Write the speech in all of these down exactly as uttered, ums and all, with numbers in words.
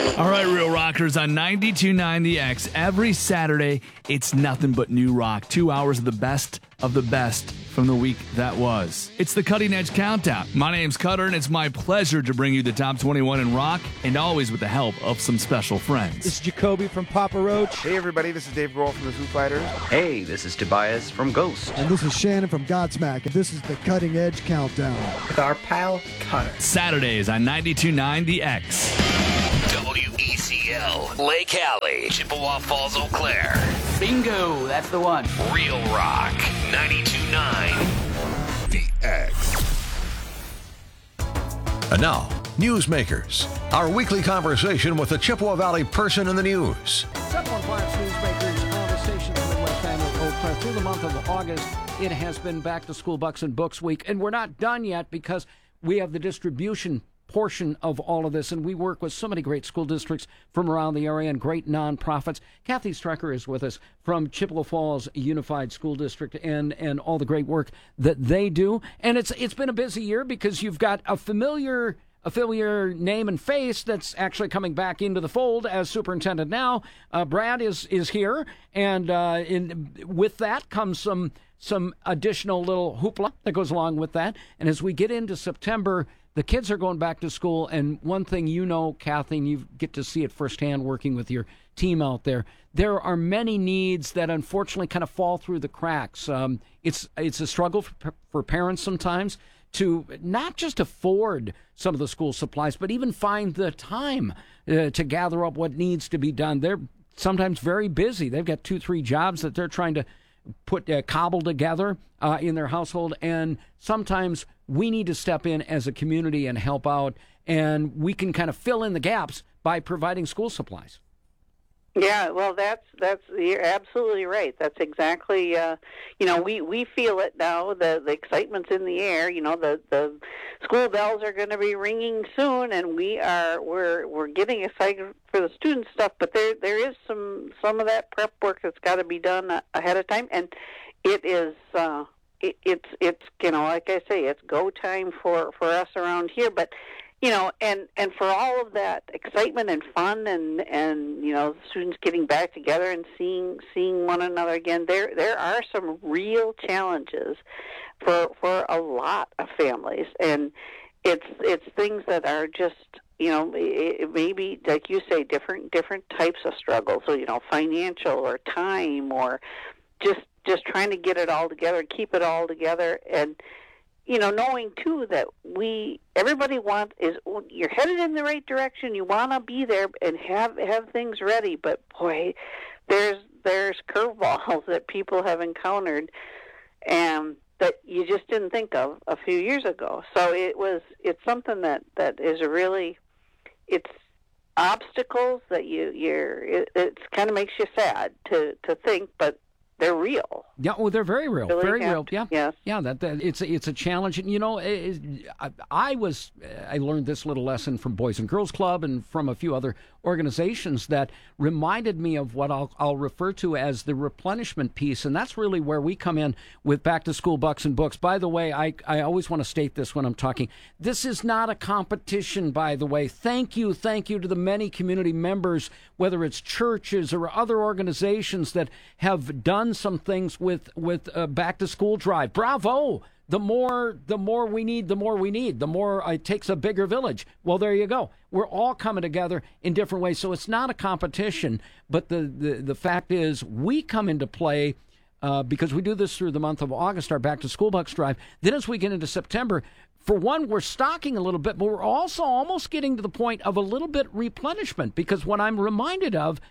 All right, Real Rockers, on ninety-two point nine The X, every Saturday, it's nothing but new rock. Two hours of the best of the best from the week that was. It's the Cutting Edge Countdown. My name's Cutter, and it's my pleasure to bring you the top twenty-one in rock, and always with the help of some special friends. This is Jacoby from Papa Roach. Hey, everybody, this is Dave Grohl from the Foo Fighters. Hey, this is Tobias from Ghost. And this is Shannon from Godsmack, and this is the Cutting Edge Countdown. With our pal, Cutter. Saturdays on ninety-two point nine The X. W E C L, Lake Alley, Chippewa Falls, Eau Claire. Bingo, that's the one. Real Rock, ninety-two point nine The X. And now, Newsmakers, our weekly conversation with the Chippewa Valley person in the news. seven one five Newsmakers, conversations with West Family Eau Claire. Through the month of August, it has been Back to School Bucks and Books Week, and we're not done yet because we have the distribution portion of all of this, and we work with so many great school districts from around the area and great nonprofits. Kathy Strecker is with us from Chippewa Falls Unified School District and and all the great work that they do. And it's it's been a busy year because you've got a familiar a familiar name and face that's actually coming back into the fold as superintendent now. Uh, Brad is is here, and uh, in, with that comes some some additional little hoopla that goes along with that. And as we get into September, the kids are going back to school, and one thing you know, Kathy, and you get to see it firsthand working with your team out there, there are many needs that unfortunately kind of fall through the cracks. Um, it's it's a struggle for, for parents sometimes to not just afford some of the school supplies, but even find the time uh, to gather up what needs to be done. They're sometimes very busy. They've got two, three jobs that they're trying to put uh, cobble together uh, in their household, and sometimes we need to step in as a community and help out, and we can kind of fill in the gaps by providing school supplies. Yeah, well, that's that's you're absolutely right. That's exactly uh, you know we, we feel it now. The the excitement's in the air. You know the, the school bells are going to be ringing soon, and we are we're we're getting excited for the student stuff. But there there is some some of that prep work that's got to be done ahead of time, and it is. Uh, it, it's it's you know like I say, it's go time for, for us around here, but. You know, and, and for all of that excitement and fun and, and you know, students getting back together and seeing seeing one another again, there there are some real challenges for for a lot of families, and it's it's things that are just you know it, it maybe like you say different different types of struggles, so you know financial or time or just just trying to get it all together, keep it all together, and. You know, knowing too that we everybody wants is you're headed in the right direction. You want to be there and have have things ready, but boy, there's there's curveballs that people have encountered, and that you just didn't think of a few years ago. So it was it's something that, that is really it's obstacles that you you're it, it kind of makes you sad to to think, but. They're real. Yeah, oh, they're very real, really very have, real. Yeah, yes. yeah. That, that it's it's a challenge. And you know, it, I, I was I learned this little lesson from Boys and Girls Club and from a few other organizations that reminded me of what I'll I'll refer to as the replenishment piece, and that's really where we come in with Back to School Bucks and Books. By the way, I I always want to state this when I'm talking. This is not a competition. By the way, thank you, thank you to the many community members, whether it's churches or other organizations that have done some things with with uh, back to school drive. Bravo! The more the more we need, the more we need. The more it takes a bigger village. Well, there you go. We're all coming together in different ways. So it's not a competition, but the the, the fact is we come into play uh, because we do this through the month of August, our Back to School Bucks drive. Then as we get into September, for one, we're stocking a little bit, but we're also almost getting to the point of a little bit replenishment, because what I'm reminded of,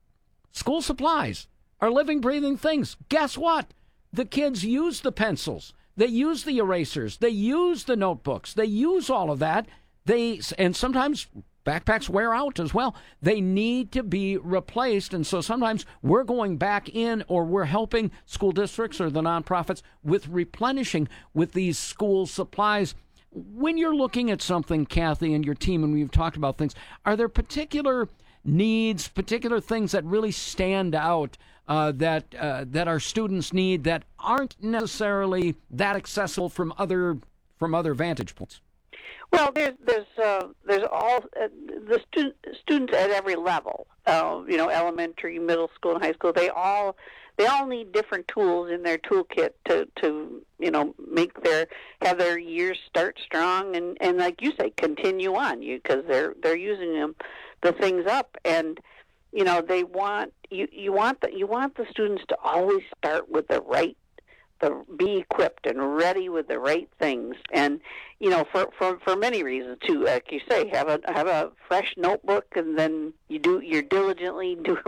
school supplies are living, breathing things. Guess what? The kids use the pencils. They use the erasers. They use the notebooks. They use all of that. They and sometimes backpacks wear out as well. They need to be replaced. And so sometimes we're going back in, or we're helping school districts or the nonprofits with replenishing with these school supplies. When you're looking at something, Kathy, and your team, and we've talked about things, are there particular needs, particular things that really stand out uh, that uh, that our students need that aren't necessarily that accessible from other from other vantage points? Well, there's there's uh, there's all uh, the stu- students at every level, uh, you know, elementary, middle school, and high school, they all they all need different tools in their toolkit to, to you know make their have their years start strong and, and like you say, continue on you because they're they're using them the things up and you know they want you you want the you want the students to always start with the right. The, be equipped and ready with the right things, and you know, for, for, for many reasons too. Like you say, have a have a fresh notebook, and then you do you're diligently doing